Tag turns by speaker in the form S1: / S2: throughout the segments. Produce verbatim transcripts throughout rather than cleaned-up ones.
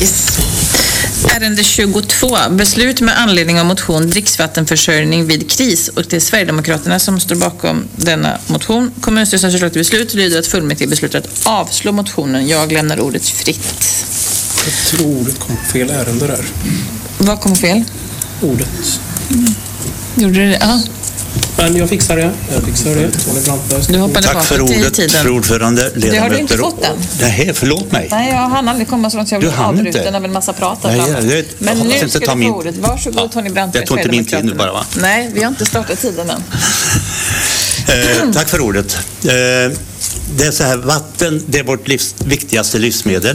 S1: kris. Ärende tjugotvå. Beslut med anledning av motion dricksvattenförsörjning vid kris. Och det är Sverigedemokraterna som står bakom denna motion. Kommunstyrelsens förslag till beslut lyder att fullmäktige beslutar att avslå motionen. Jag lämnar ordet fritt.
S2: Jag tror ordet kom på fel ärende där.
S1: Vad kom fel?
S2: Ordet.
S1: Mm. Gjorde det? Ja.
S2: Men jag fixar det. Jag fixar det. Tony Brantberg.
S1: Du hoppade
S3: Tack för ordet, fru ordförande, ledamöter.
S1: Det har du inte fått än.
S3: Nej, förlåt mig.
S1: Nej, jag hann aldrig komma så långt så jag blev avbruten av en massa prat.
S3: Nej, jag, jag,
S1: Men
S3: jag
S1: nu
S3: inte
S1: ska
S3: ta
S1: du
S3: min...
S1: få ordet. Varsågod, ja. Tony Brantberg.
S3: Jag tog inte min tid nu bara, va?
S1: Nej, vi har inte startat tiden än.
S3: eh, tack för ordet. Eh, det är så här, vatten, det är vårt livs, viktigaste livsmedel.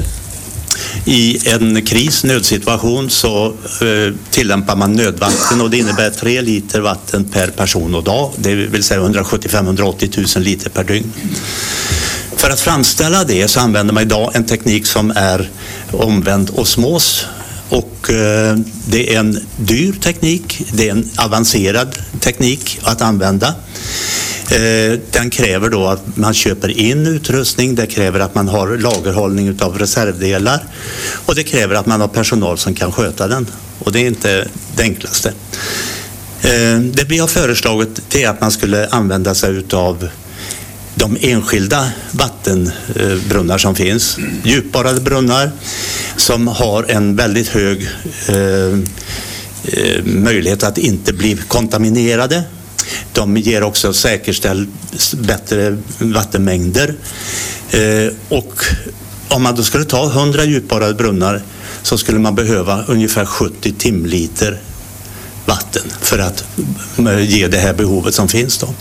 S3: I en kris, nödsituation, så eh, tillämpar man nödvatten och det innebär tre liter vatten per person och dag. Det vill säga hundrasjuttiofem till hundraåttio tusen liter per dygn. För att framställa det så använder man idag en teknik som är omvänd osmos. Och eh, det är en dyr teknik, det är en avancerad teknik att använda. Eh, den kräver då att man köper in utrustning, det kräver att man har lagerhållning av reservdelar och det kräver att man har personal som kan sköta den. Och det är inte det enklaste. Eh, det vi har föreslagit det är att man skulle använda sig av de enskilda vattenbrunnar som finns, djupborrade brunnar som har en väldigt hög eh, möjlighet att inte bli kontaminerade. De ger också säkerställd bättre vattenmängder. Eh, och om man då skulle ta hundra djupborrade brunnar så skulle man behöva ungefär sjuttio timliter vatten för att ge det här behovet som finns då.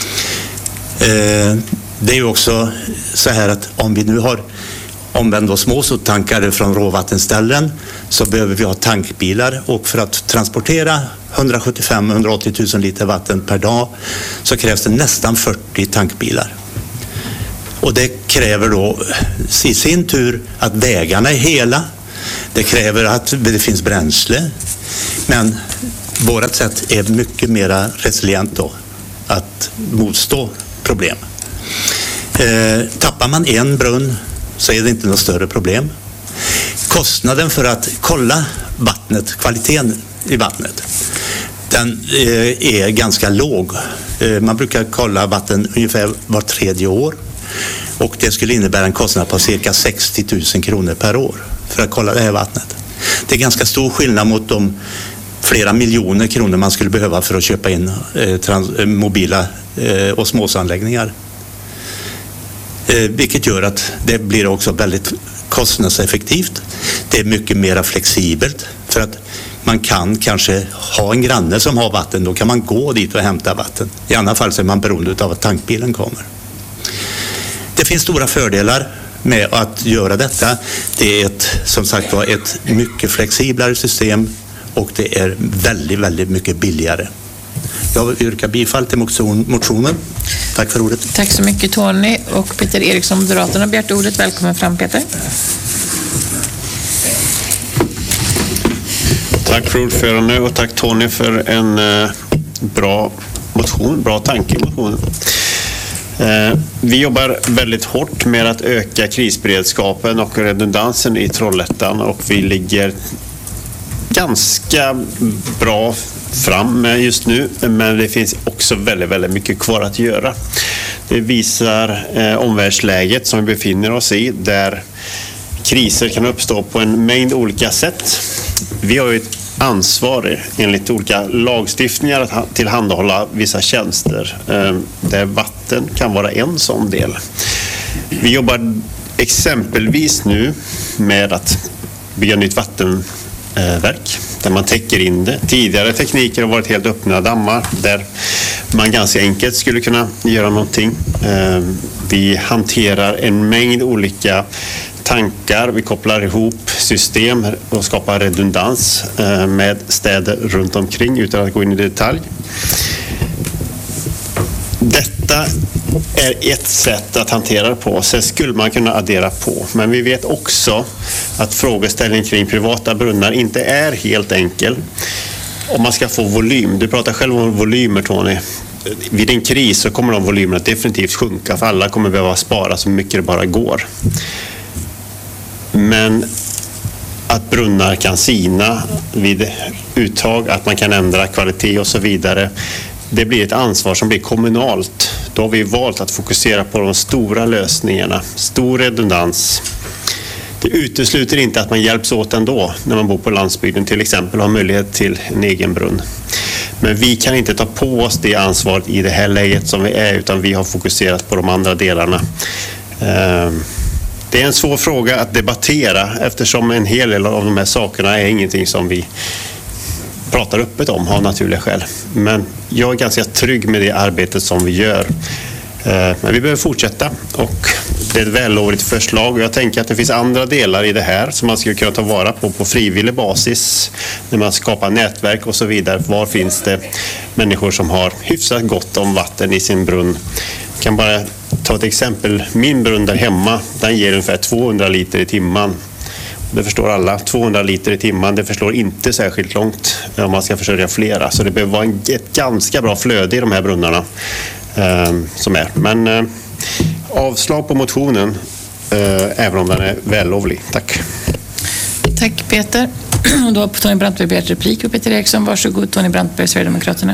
S3: Eh, det är ju också så här att om vi nu har omvänd osmos och tankar från råvattenställen så behöver vi ha tankbilar och för att transportera hundrasjuttiofem till hundraåttio tusen liter vatten per dag så krävs det nästan fyrtio tankbilar. Och det kräver då i sin tur att vägarna är hela. Det kräver att det finns bränsle. Men vårat sätt är mycket mer resilient då att motstå problem. Eh, tappar man en brunn så är det inte något större problem. Kostnaden för att kolla vattnet, kvaliteten i vattnet, den eh, är ganska låg. Eh, man brukar kolla vatten ungefär var tredje år och det skulle innebära en kostnad på cirka sextio tusen kronor per år för att kolla det här vattnet. Det är ganska stor skillnad mot de flera miljoner kronor man skulle behöva för att köpa in eh, trans, eh, mobila eh, osmosanläggningar. Eh, vilket gör att det blir också väldigt kostnadseffektivt. Det är mycket mer flexibelt för att man kan kanske ha en granne som har vatten, då kan man gå dit och hämta vatten. I andra fall så är man beroende av att tankbilen kommer. Det finns stora fördelar med att göra detta. Det är ett, som sagt var, ett mycket flexiblare system och det är väldigt, väldigt mycket billigare. Jag yrkar bifall till motionen. Tack för ordet.
S1: Tack så mycket Tony. Och Peter Eriksson, Moderaterna, har begärt ordet. Välkommen fram, Peter.
S4: Tack för ordförande och tack Tony för en eh, bra motion, bra tanke i motionen. Eh, vi jobbar väldigt hårt med att öka krisberedskapen och redundansen i Trollhättan och vi ligger ganska bra fram just nu, men det finns också väldigt, väldigt mycket kvar att göra. Det visar eh, omvärldsläget som vi befinner oss i, där kriser kan uppstå på en mängd olika sätt. Vi har ju ett ansvar enligt olika lagstiftningar att tillhandahålla vissa tjänster, eh, där vatten kan vara en sån del. Vi jobbar exempelvis nu med att bygga nytt vattenverk där man täcker in det. Tidigare tekniker har varit helt öppna dammar där man ganska enkelt skulle kunna göra någonting. Vi hanterar en mängd olika tankar. Vi kopplar ihop system och skapar redundans med städer runt omkring utan att gå in i detalj. Detta är ett sätt att hantera det på. Sen skulle man kunna addera på. Men vi vet också att frågeställningen kring privata brunnar inte är helt enkel. Om man ska få volym. Du pratar själv om volymer, Tony. Vid en kris så kommer de volymerna definitivt sjunka. För alla kommer behöva spara så mycket det bara går. Men att brunnar kan sina vid uttag, att man kan ändra kvalitet och så vidare. Det blir ett ansvar som blir kommunalt. Då har vi valt att fokusera på de stora lösningarna, stor redundans. Det utesluter inte att man hjälps åt ändå när man bor på landsbygden, till exempel har möjlighet till en egen brunn. Men vi kan inte ta på oss det ansvaret i det här läget som vi är, utan vi har fokuserat på de andra delarna. Det är en svår fråga att debattera eftersom en hel del av de här sakerna är ingenting som vi pratar öppet om av naturliga skäl. Men jag är ganska trygg med det arbetet som vi gör. Men vi behöver fortsätta och det är ett vällovligt förslag och jag tänker att det finns andra delar i det här som man skulle kunna ta vara på på frivillig basis när man skapar nätverk och så vidare. Var finns det människor som har hyfsat gott om vatten i sin brunn? Jag kan bara ta ett exempel. Min brunn där hemma, den ger ungefär tvåhundra liter i timmen. Det förstår alla. tvåhundra liter i timmen, det förslår inte särskilt långt om man ska försörja flera. Så det behöver vara ett ganska bra flöde i de här brunnarna eh, som är. Men eh, avslag på motionen, eh, även om den är vällovlig. Tack.
S1: Tack Peter. Då har Tony Brantberg begärt replik och Peter Eriksson. Varsågod Tony Brantberg, Sverigedemokraterna.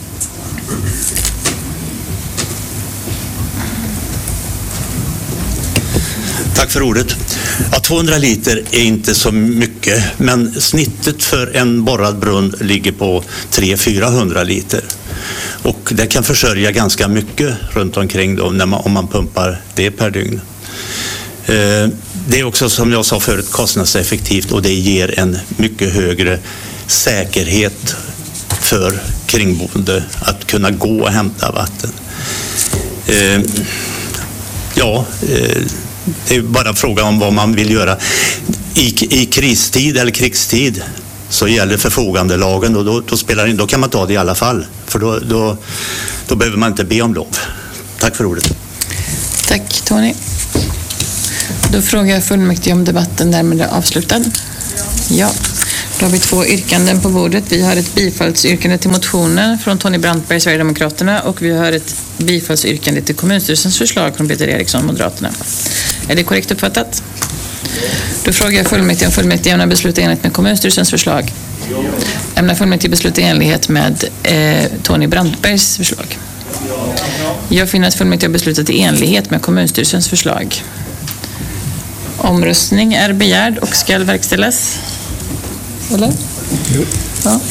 S3: Tack för ordet. Ja, tvåhundra liter är inte så mycket, men snittet för en borrad brunn ligger på tre till fyrahundra liter. Och det kan försörja ganska mycket runt omkring då, när man, om man pumpar det per dygn. Eh, det är också, som jag sa förut, kostnadseffektivt och det ger en mycket högre säkerhet för kringboende att kunna gå och hämta vatten. Eh, ja... Eh, Det är bara fråga om vad man vill göra. I, i kristid eller krigstid så gäller förfogandelagen och då, då, spelar det, då kan man ta det i alla fall. För då, då, då behöver man inte be om lov. Tack för ordet.
S1: Tack Tony. Då frågar jag fullmäktige om debatten därmed är avslutad. Ja. Då har vi två yrkanden på bordet. Vi har ett bifallsyrkande till motionen från Tony Brantberg, Sverigedemokraterna, och vi har ett bifallsyrkande till kommunstyrelsens förslag från Peter Eriksson, Moderaterna. Är det korrekt uppfattat? Då frågar jag fullmäktige om fullmäktige ämnar besluta enligt med kommunstyrelsens förslag. Ämnar fullmäktige besluta i enlighet med eh, Tony Brantbergs förslag? Jag finner att fullmäktige har beslutat i enlighet med kommunstyrelsens förslag. Omröstning är begärd och ska verkställas. Eller?
S2: Jo.
S1: Ja.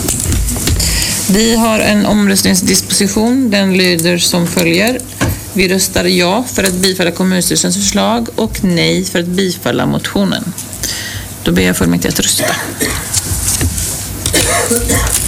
S1: Vi har en omröstningsdisposition. Den lyder som följer. Vi röstar ja för att bifalla kommunstyrelsens förslag och nej för att bifalla motionen. Då ber jag fullmäktige att rösta.